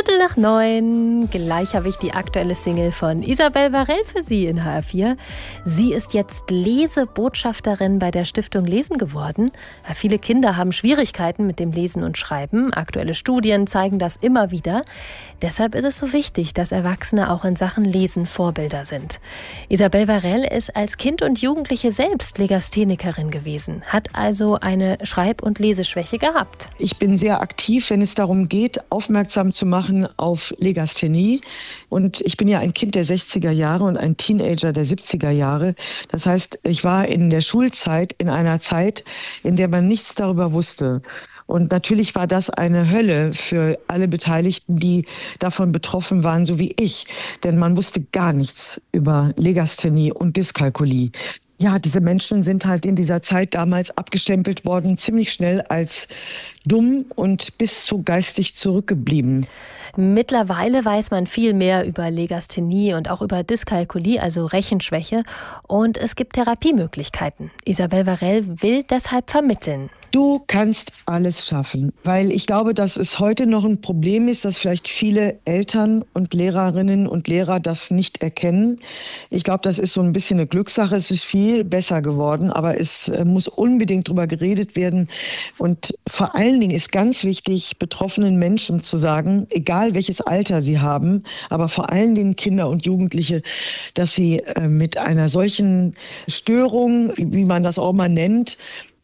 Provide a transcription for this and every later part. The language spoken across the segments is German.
8:15. Gleich habe ich die aktuelle Single von Isabel Varell für Sie in HR4. Sie ist jetzt Lesebotschafterin bei der Stiftung Lesen geworden. Ja, viele Kinder haben Schwierigkeiten mit dem Lesen und Schreiben. Aktuelle Studien zeigen das immer wieder. Deshalb ist es so wichtig, dass Erwachsene auch in Sachen Lesen Vorbilder sind. Isabel Varell ist als Kind und Jugendliche selbst Legasthenikerin gewesen, hat also eine Schreib- und Leseschwäche gehabt. Ich bin sehr aktiv, wenn es darum geht, aufmerksam zu machen auf Legasthenie. Und ich bin ja ein Kind der 60er Jahre und ein Teenager der 70er Jahre. Das heißt, ich war in der Schulzeit in einer Zeit, in der man nichts darüber wusste. Und natürlich war das eine Hölle für alle Beteiligten, die davon betroffen waren, so wie ich. Denn man wusste gar nichts über Legasthenie und Dyskalkulie. Ja, diese Menschen sind halt in dieser Zeit damals abgestempelt worden, ziemlich schnell als dumm und bis zu geistig zurückgeblieben. Mittlerweile weiß man viel mehr über Legasthenie und auch über Dyskalkulie, also Rechenschwäche. Und es gibt Therapiemöglichkeiten. Isabel Varell will deshalb vermitteln. Du kannst alles schaffen, weil ich glaube, dass es heute noch ein Problem ist, dass vielleicht viele Eltern und Lehrerinnen und Lehrer das nicht erkennen. Ich glaube, das ist so ein bisschen eine Glückssache. Es ist viel besser geworden, aber es muss unbedingt drüber geredet werden. Und vor allen Dingen ist ganz wichtig, betroffenen Menschen zu sagen, egal welches Alter sie haben, aber vor allen Dingen Kinder und Jugendliche, dass sie mit einer solchen Störung, wie man das auch mal nennt,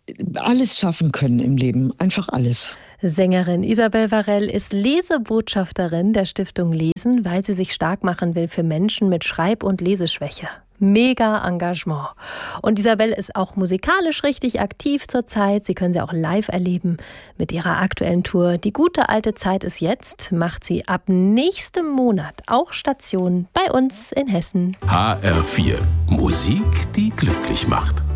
alles schaffen können im Leben, einfach alles. Sängerin Isabel Varell ist Lesebotschafterin der Stiftung Lesen, weil sie sich stark machen will für Menschen mit Schreib- und Leseschwäche. Mega Engagement. Und Isabel ist auch musikalisch richtig aktiv zurzeit. Sie können sie auch live erleben mit ihrer aktuellen Tour. Die gute alte Zeit ist jetzt, macht sie ab nächstem Monat auch Station bei uns in Hessen. HR4. Musik, die glücklich macht.